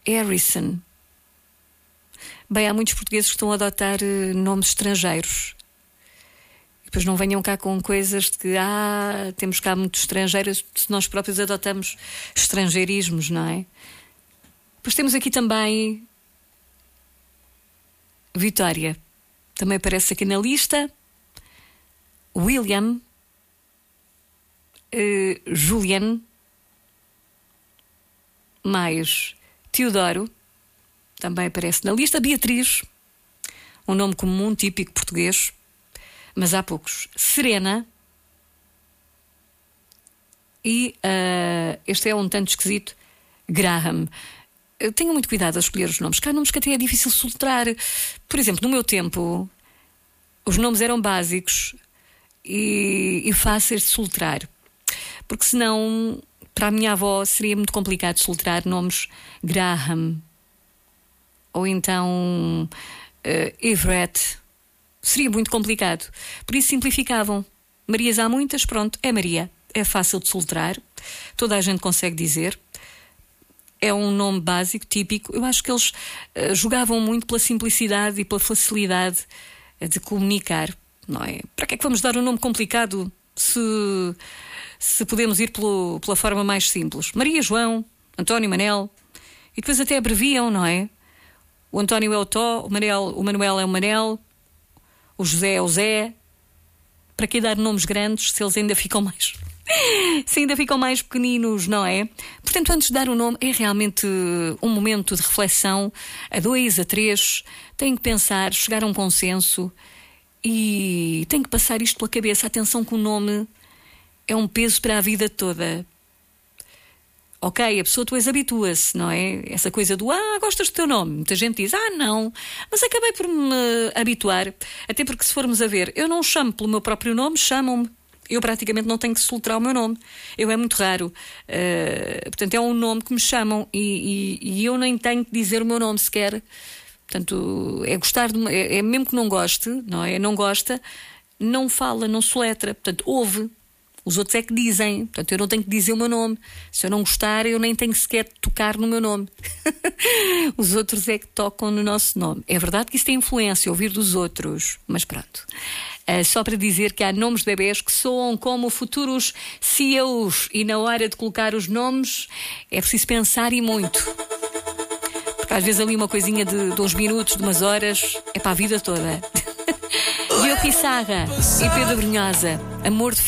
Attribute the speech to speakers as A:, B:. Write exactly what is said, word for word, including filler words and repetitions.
A: Harrison. Bem, há muitos portugueses que estão a adotar uh, nomes estrangeiros. E depois não venham cá com coisas de que ah, temos cá muitos estrangeiros, se nós próprios adotamos estrangeirismos, não é? Depois temos aqui também Vitória. Também aparece aqui na lista. William. Uh, Julian. Mais Teodoro. Também aparece na lista. Beatriz. Um nome comum, típico português. Mas há poucos. Serena. E uh, este é um tanto esquisito. Graham. Tenham muito cuidado a escolher os nomes. Cá há nomes que até é difícil soltar. Por exemplo, no meu tempo, os nomes eram básicos e, e fáceis de soltar. Porque senão, para a minha avó, seria muito complicado soltar nomes Graham. Ou então uh, Everett. Seria muito complicado. Por isso simplificavam. Marias há muitas, pronto, é Maria. É fácil de soltar. Toda a gente consegue dizer. É um nome básico, típico. Eu acho que eles uh, jogavam muito pela simplicidade e pela facilidade uh, de comunicar, não é? Para que é que vamos dar um nome complicado se, se podemos ir pelo, pela forma mais simples? Maria João, António Manel, e depois até abreviam, não é? O António é o Tó, o Manuel, o Manuel é o Manel, o José é o Zé. Para que dar nomes grandes se eles ainda ficam mais... se ainda ficam mais pequeninos, não é? Portanto, antes de dar o nome, é realmente um momento de reflexão, a dois, a três, tem que pensar, chegar a um consenso e tem que passar isto pela cabeça. Atenção que o nome é um peso para a vida toda. Ok, a pessoa depois habitua-se, não é? Essa coisa do, ah, gostas do teu nome? Muita gente diz, ah, não, mas acabei por me habituar, até porque se formos a ver, eu não chamo pelo meu próprio nome, chamam-me. Eu praticamente não tenho que soltar o meu nome. Eu é muito raro. Uh, portanto, é um nome que me chamam e, e, e eu nem tenho que dizer o meu nome sequer. Portanto, é gostar de, é, é mesmo que não goste, não é? Não gosta, não fala, não soletra. Portanto, ouve. Os outros é que dizem. Portanto, eu não tenho que dizer o meu nome. Se eu não gostar, eu nem tenho sequer de tocar no meu nome. Os outros é que tocam no nosso nome. É verdade que isso tem influência, ouvir dos outros. Mas pronto. Uh, só para dizer que há nomes de bebés que soam como futuros C E Os e na hora de colocar os nomes é preciso pensar e muito. Porque às vezes ali uma coisinha de, de uns minutos, de umas horas, é para a vida toda. Diogo Pissarra e Pedro Brunhosa, Amor de